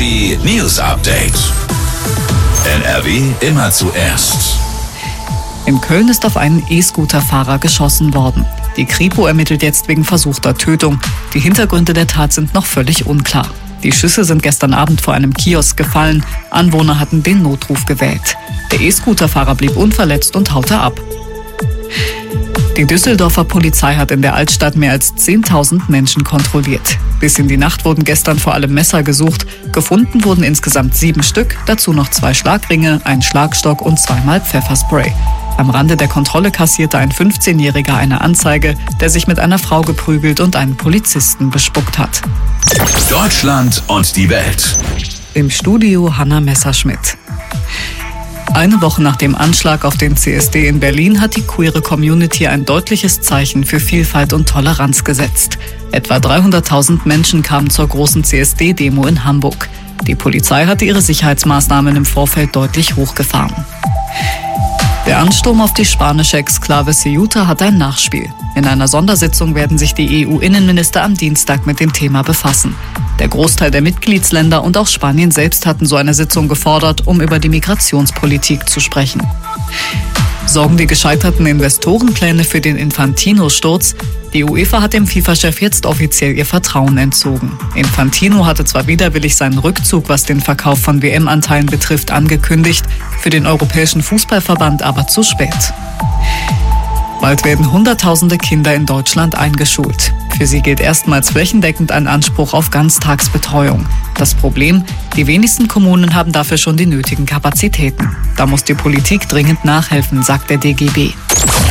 Energy News Update. NRW immer zuerst. In Köln ist auf einen E-Scooter-Fahrer geschossen worden. Die Kripo ermittelt jetzt wegen versuchter Tötung. Die Hintergründe der Tat sind noch völlig unklar. Die Schüsse sind gestern Abend vor einem Kiosk gefallen. Anwohner hatten den Notruf gewählt. Der E-Scooter-Fahrer blieb unverletzt und haute ab. Die Düsseldorfer Polizei hat in der Altstadt mehr als 10.000 Menschen kontrolliert. Bis in die Nacht wurden gestern vor allem Messer gesucht. Gefunden wurden insgesamt 7 Stück, dazu noch 2 Schlagringe, ein Schlagstock und 2-mal Pfefferspray. Am Rande der Kontrolle kassierte ein 15-Jähriger eine Anzeige, der sich mit einer Frau geprügelt und einen Polizisten bespuckt hat. Deutschland und die Welt. Im Studio Hanna Messerschmidt. Eine Woche nach dem Anschlag auf den CSD in Berlin hat die queere Community ein deutliches Zeichen für Vielfalt und Toleranz gesetzt. Etwa 300.000 Menschen kamen zur großen CSD-Demo in Hamburg. Die Polizei hatte ihre Sicherheitsmaßnahmen im Vorfeld deutlich hochgefahren. Der Ansturm auf die spanische Exklave Ceuta hat ein Nachspiel. In einer Sondersitzung werden sich die EU-Innenminister am Dienstag mit dem Thema befassen. Der Großteil der Mitgliedsländer und auch Spanien selbst hatten so eine Sitzung gefordert, um über die Migrationspolitik zu sprechen. Sorgen die gescheiterten Investorenpläne für den Infantino-Sturz? Die UEFA hat dem FIFA-Chef jetzt offiziell ihr Vertrauen entzogen. Infantino hatte zwar widerwillig seinen Rückzug, was den Verkauf von WM-Anteilen betrifft, angekündigt, für den Europäischen Fußballverband aber zu spät. Bald werden Hunderttausende Kinder in Deutschland eingeschult. Für sie gilt erstmals flächendeckend ein Anspruch auf Ganztagsbetreuung. Das Problem: Die wenigsten Kommunen haben dafür schon die nötigen Kapazitäten. Da muss die Politik dringend nachhelfen, sagt der DGB.